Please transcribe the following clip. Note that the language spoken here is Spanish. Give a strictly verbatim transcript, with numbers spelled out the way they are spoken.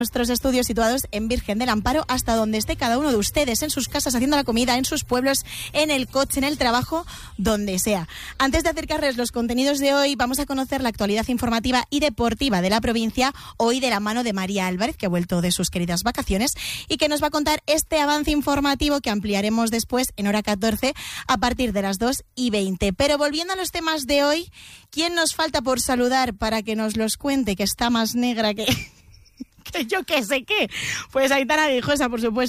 Nuestros estudios situados en Virgen del Amparo, hasta donde esté cada uno de ustedes, en sus casas, haciendo la comida, en sus pueblos, en el coche, en el trabajo, donde sea. Antes de acercarles los contenidos de hoy, vamos a conocer la actualidad informativa y deportiva de la provincia, hoy de la mano de María Álvarez, que ha vuelto de sus queridas vacaciones y que nos va a contar este avance informativo que ampliaremos después en hora catorce a partir de las dos y veinte. Pero volviendo a los temas de hoy, ¿quién nos falta por saludar para que nos los cuente, que está más negra que... que yo qué sé qué? Pues Aitana Guijosa, por supuesto.